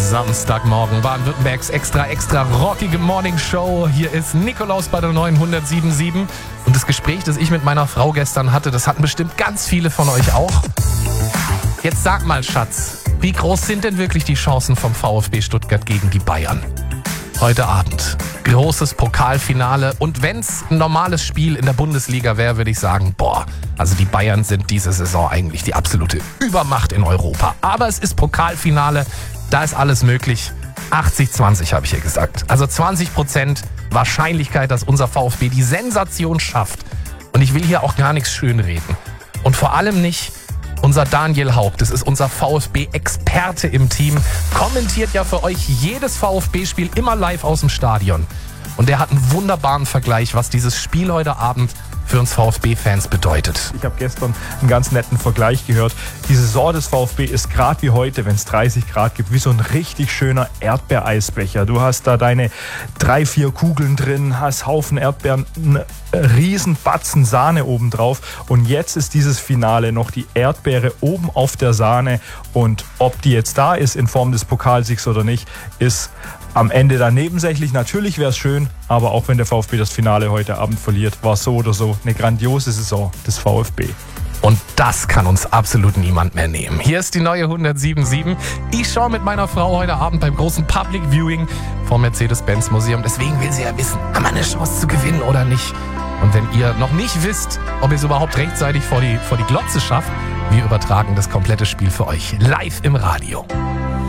Samstagmorgen, Baden-Württembergs extra rockige Morning Show. Hier ist Nikolaus bei der neuen 107.7. Und das Gespräch, das ich mit meiner Frau gestern hatte, das hatten bestimmt ganz viele von euch auch. Jetzt sag mal, Schatz, wie groß sind denn wirklich die Chancen vom VfB Stuttgart gegen die Bayern? Heute Abend. Großes Pokalfinale. Und wenn es ein normales Spiel in der Bundesliga wäre, würde ich sagen, also die Bayern sind diese Saison eigentlich die absolute Übermacht in Europa. Aber es ist Pokalfinale, da ist alles möglich. 80-20 habe ich hier gesagt. Also 20% Wahrscheinlichkeit, dass unser VfB die Sensation schafft. Und ich will hier auch gar nichts schönreden. Und vor allem nicht unser Daniel Haupt, das ist unser VfB-Experte im Team, kommentiert ja für euch jedes VfB-Spiel immer live aus dem Stadion. Und der hat einen wunderbaren Vergleich, was dieses Spiel heute Abend für uns VfB-Fans bedeutet. Ich habe gestern einen ganz netten Vergleich gehört. Die Saison des VfB ist gerade wie heute, wenn es 30 Grad gibt, wie so ein richtig schöner Erdbeereisbecher. Du hast da deine 3-4 Kugeln drin, hast Haufen Erdbeeren, einen riesen Batzen Sahne oben drauf. Und jetzt ist dieses Finale noch die Erdbeere oben auf der Sahne. Und ob die jetzt da ist in Form des Pokalsiegs oder nicht, ist am Ende dann nebensächlich. Natürlich wäre es schön, aber auch wenn der VfB das Finale heute Abend verliert, war so oder so eine grandiose Saison des VfB. Und das kann uns absolut niemand mehr nehmen. Hier ist die neue 107.7. Ich schaue mit meiner Frau heute Abend beim großen Public Viewing vom Mercedes-Benz Museum. Deswegen will sie ja wissen, haben wir eine Chance zu gewinnen oder nicht? Und wenn ihr noch nicht wisst, ob ihr es überhaupt rechtzeitig vor die Glotze schafft, wir übertragen das komplette Spiel für euch live im Radio.